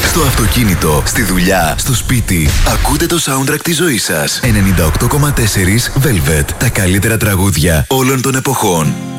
Στο αυτοκίνητο, στη δουλειά, στο σπίτι. Ακούτε το soundtrack της ζωής σας. 98,4 Velvet. Τα καλύτερα τραγούδια όλων των εποχών.